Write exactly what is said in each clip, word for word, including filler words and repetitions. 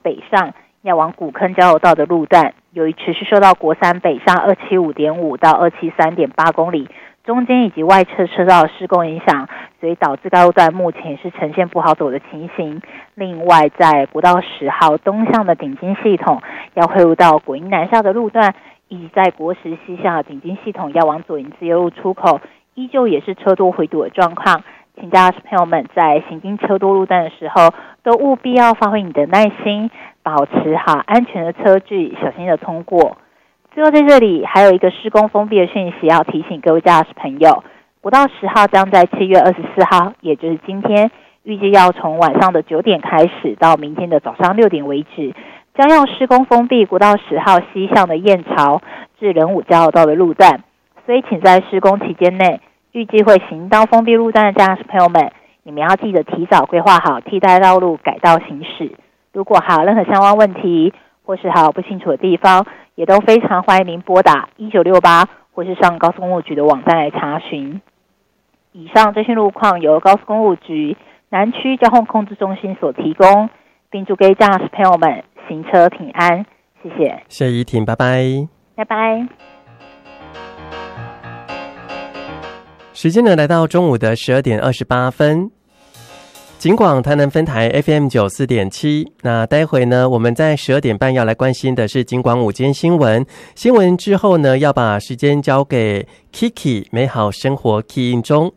北上要往古坑交流道的路段，由于持续受到国三北上 二七五点五 到 二七三点八 公里中间以及外侧车道的施工影响，所以导致该路段目前是呈现不好走的情形。另外在国道十号东向的顶金系统要汇入到国营南下的路段，以及在国十西向的顶金系统要往左营自由路出口，依旧也是车多回堵的状况。请驾驶朋友们在行经车多路段的时候，都务必要发挥你的耐心，保持好安全的车距，小心的通过。最后在这里还有一个施工封闭的讯息要提醒各位驾驶朋友，国道十号将在七月二十四号，也就是今天，预计要从晚上的九点开始到明天的早上六点为止，将要施工封闭国道十号西向的燕巢至仁武交流道的路段，所以请在施工期间内预计会行到封闭路段的驾驶朋友们，你们要记得提早规划好替代道路改道行驶。如果还有任何相关问题或是还有不清楚的地方，也都非常欢迎您拨打一九六八或是上高速公路局的网站来查询。以上这些路况由高速公路局南区交通控制中心所提供，并祝各位驾驶朋友们行车平安。谢谢。 谢谢怡婷，拜拜。 拜拜。 时间呢来到中午的十二点二十八分。警广台南分台 F M 九十四点七， 那待会呢我们在十二点半要来关心的是警广午间新闻，新闻之后呢要把时间交给 Kiki 美好生活 Key in 中。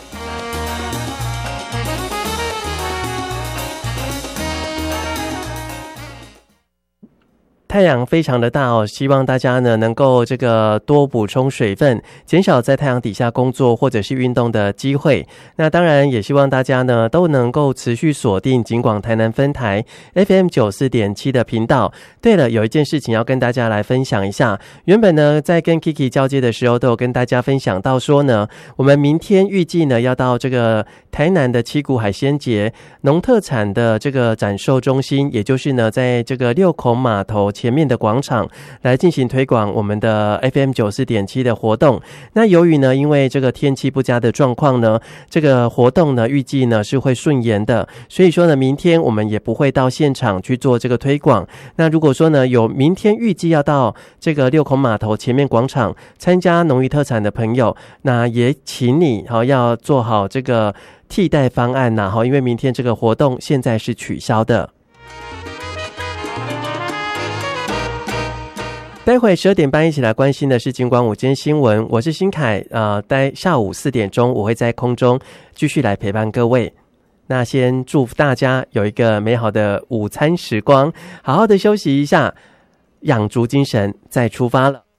太阳非常的大哦，希望大家呢能够这个多补充水分，减少在太阳底下工作或者是运动的机会。那当然也希望大家呢都能够持续锁定警广台南分台 F M 九十四点七 的频道。对了，有一件事情要跟大家来分享一下。原本呢在跟 Kiki 交接的时候都有跟大家分享到说呢，我们明天预计呢要到这个台南的七股海鲜节农特产的这个展售中心，也就是呢在这个六孔码头前面的广场来进行推广我们的 F M 九十四点七 的活动。那由于呢因为这个天气不佳的状况呢，这个活动呢预计呢是会顺延的，所以说呢明天我们也不会到现场去做这个推广。那如果说呢有明天预计要到这个六孔码头前面广场参加农渔特产的朋友，那也请你好要做好这个替代方案呐，因为明天这个活动现在是取消的。待会十二点半一起来关心的是警广午间新闻，我是新凯，呃，待下午四点钟我会在空中继续来陪伴各位。那先祝福大家有一个美好的午餐时光，好好的休息一下，养足精神再出发了。